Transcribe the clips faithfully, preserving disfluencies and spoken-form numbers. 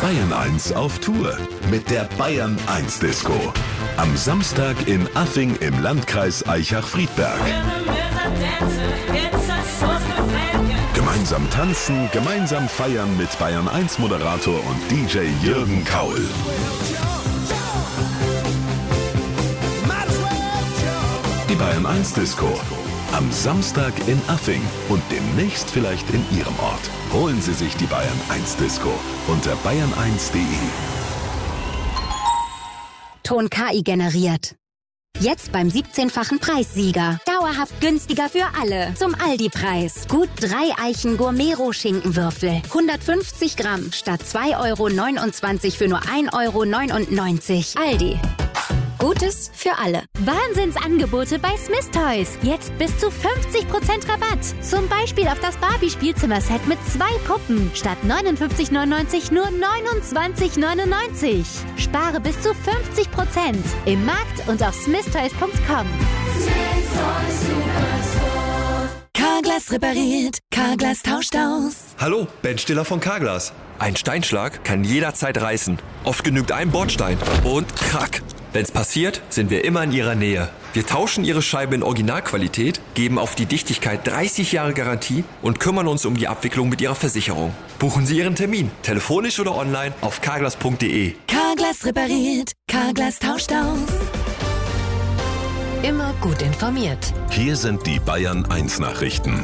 Bayern eins auf Tour mit der Bayern eins Disco. Am Samstag in Affing im Landkreis Aichach-Friedberg. Gemeinsam tanzen, gemeinsam feiern mit Bayern eins Moderator und D J Jürgen Kaul. Die Bayern eins Disco. Am Samstag in Affing und demnächst vielleicht in Ihrem Ort. Holen Sie sich die Bayern eins Disco unter bayern eins punkt de. Ton K I generiert. Jetzt beim siebzehnfachen Preissieger. Dauerhaft günstiger für alle. Zum Aldi-Preis. Gut drei Eichen Gourmet-Roh-Schinkenwürfel. hundertfünfzig Gramm statt zwei Euro neunundzwanzig für nur ein Euro neunundneunzig. Aldi. Gutes für alle. Wahnsinnsangebote bei Smith Toys. Jetzt bis zu fünfzig Prozent Rabatt. Zum Beispiel auf das Barbie-Spielzimmer-Set mit zwei Puppen. Statt neunundfünfzig neunundneunzig nur neunundzwanzig neunundneunzig. Spare bis zu fünfzig Prozent. Im Markt und auf smith toys punkt com. Carglass repariert. Carglass tauscht aus. Hallo, Ben Stiller von Carglass. Ein Steinschlag kann jederzeit reißen. Oft genügt ein Bordstein und krack. Wenn's passiert, sind wir immer in Ihrer Nähe. Wir tauschen Ihre Scheibe in Originalqualität, geben auf die Dichtigkeit dreißig Jahre Garantie und kümmern uns um die Abwicklung mit Ihrer Versicherung. Buchen Sie Ihren Termin, telefonisch oder online auf carglass punkt de. Carglass repariert. Carglass tauscht aus. Immer gut informiert. Hier sind die Bayern eins Nachrichten.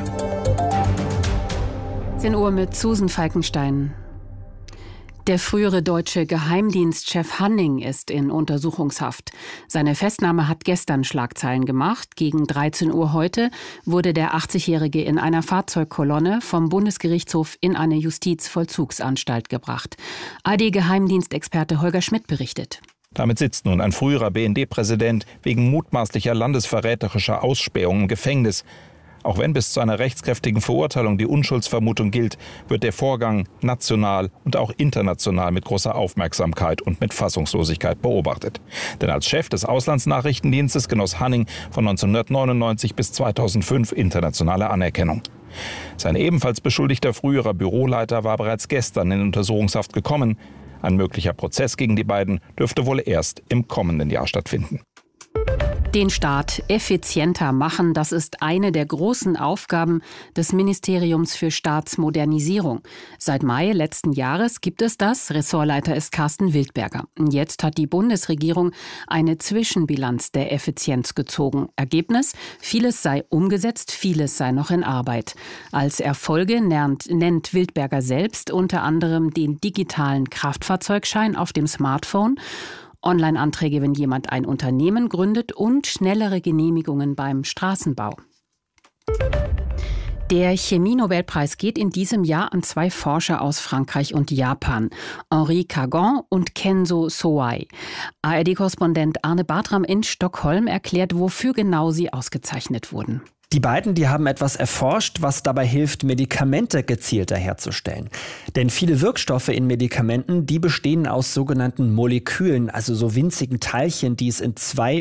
zehn Uhr mit Susan Falkenstein. Der frühere deutsche Geheimdienstchef Hanning ist in Untersuchungshaft. Seine Festnahme hat gestern Schlagzeilen gemacht. Gegen dreizehn Uhr heute wurde der achtzigjährige in einer Fahrzeugkolonne vom Bundesgerichtshof in eine Justizvollzugsanstalt gebracht. A R D-Geheimdienstexperte Holger Schmidt berichtet. Damit sitzt nun ein früherer B N D-Präsident wegen mutmaßlicher landesverräterischer Ausspähung im Gefängnis. Auch wenn bis zu einer rechtskräftigen Verurteilung die Unschuldsvermutung gilt, wird der Vorgang national und auch international mit großer Aufmerksamkeit und mit Fassungslosigkeit beobachtet. Denn als Chef des Auslandsnachrichtendienstes genoss Hanning von neunzehnhundertneunundneunzig bis zweitausendfünf internationale Anerkennung. Sein ebenfalls beschuldigter früherer Büroleiter war bereits gestern in Untersuchungshaft gekommen. Ein möglicher Prozess gegen die beiden dürfte wohl erst im kommenden Jahr stattfinden. Den Staat effizienter machen, das ist eine der großen Aufgaben des Ministeriums für Staatsmodernisierung. Seit Mai letzten Jahres gibt es das. Ressortleiter ist Carsten Wildberger. Jetzt hat die Bundesregierung eine Zwischenbilanz der Effizienz gezogen. Ergebnis: Vieles sei umgesetzt, vieles sei noch in Arbeit. Als Erfolge nennt, nennt Wildberger selbst unter anderem den digitalen Kraftfahrzeugschein auf dem Smartphone, Online-Anträge, wenn jemand ein Unternehmen gründet, und schnellere Genehmigungen beim Straßenbau. Der Chemie-Nobelpreis geht in diesem Jahr an zwei Forscher aus Frankreich und Japan, Henri Kagan und Kenzo Sowai. A R D-Korrespondent Arne Bartram in Stockholm erklärt, wofür genau sie ausgezeichnet wurden. Die beiden, die haben etwas erforscht, was dabei hilft, Medikamente gezielter herzustellen. Denn viele Wirkstoffe in Medikamenten, die bestehen aus sogenannten Molekülen, also so winzigen Teilchen, die es in zwei